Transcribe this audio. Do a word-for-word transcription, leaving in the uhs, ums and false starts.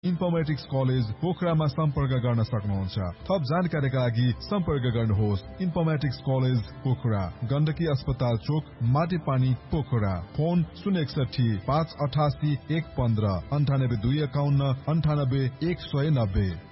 Informatics college पोखरामा सम्पर्क गर्न सक्नुहुन्छ। थप जानकारीका लागि सम्पर्क गर्नुहोस् इन्फर्मेटिक्स कलेज पोखरा, गण्डकी अस्पताल चोक, माटीपानी पोखरा। फोन शून्य एकसठी पाँच अठासी एक पन्ध्र अन्ठानब्बे दुई एकाउन्न अन्ठानब्बे एक सय नब्बे।